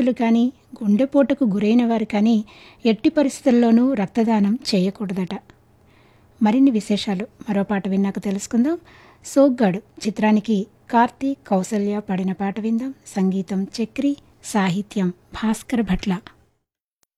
వయోవృద్ధులు కానీ, గుండెపోటుకు గురైన వారు కానీ ఎట్టి పరిస్థితుల్లోనూ రక్తదానం చేయకూడదట. మరిన్ని విశేషాలు మరో పాట విన్నాక తెలుసుకుందాం. సోగ్గాడు చిత్రానికి కార్తీక్, కౌసల్య పాడిన పాట విందాం. సంగీతం చక్రి, సాహిత్యం భాస్కర్ భట్ల.